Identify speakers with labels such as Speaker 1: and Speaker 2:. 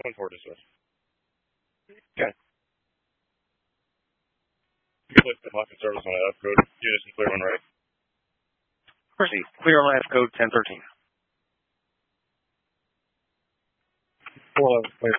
Speaker 1: 1-4 dismiss.
Speaker 2: Okay.
Speaker 1: You place the Hawkins service on AF code. Unison clear when ready.
Speaker 2: Proceed. Clear on AF code 1013.
Speaker 1: 411 clear.